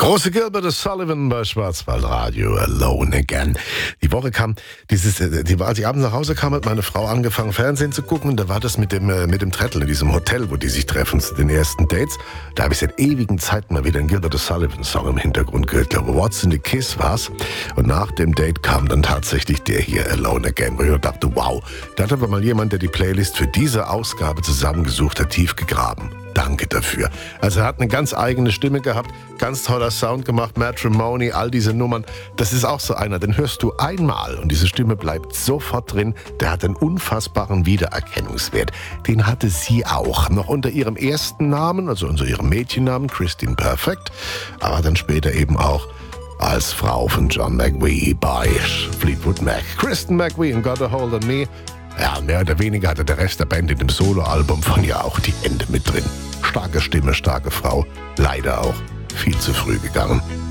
Große Gilbert O'Sullivan bei Schwarzwaldradio, Alone Again. Die Woche kam als ich abends nach Hause kam, hat meine Frau angefangen, Fernsehen zu gucken. Und da war das mit dem Trettel in diesem Hotel, wo die sich treffen zu den ersten Dates. Da habe ich seit ewigen Zeiten mal wieder einen Gilbert O'Sullivan-Song im Hintergrund gehört. Ich glaube, What's in the Kiss war's. Und nach dem Date kam dann tatsächlich der hier, Alone Again, wo ich dachte, wow, da hat aber mal jemand, der die Playlist für diese Ausgabe zusammengesucht hat, tief gegraben. Danke dafür. Also er hat eine ganz eigene Stimme gehabt, ganz toller Sound gemacht, Matrimony, all diese Nummern. Das ist auch so einer, den hörst du einmal und diese Stimme bleibt sofort drin. Der hat einen unfassbaren Wiedererkennungswert. Den hatte sie auch, noch unter ihrem ersten Namen, also unter ihrem Mädchennamen, Christine Perfect, aber dann später eben auch als Frau von John McVie bei Fleetwood Mac. Kristen McVie and Got a Hold on Me. Ja, mehr oder weniger hatte der Rest der Band in dem Soloalbum von ihr auch die Hände mit drin. Starke Stimme, starke Frau, leider auch viel zu früh gegangen.